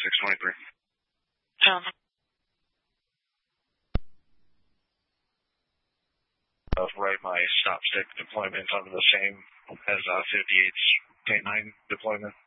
623. Write my stop stick deployment onto the same as 58's K9 deployment.